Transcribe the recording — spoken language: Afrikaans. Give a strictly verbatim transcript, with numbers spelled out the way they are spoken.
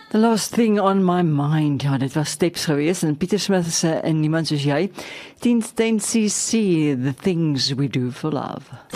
The last thing on my mind, ja, dit was Steps geweest en Pieter Smith se en niemand soos jy. Teen Ten C C, The Things We Do for Love.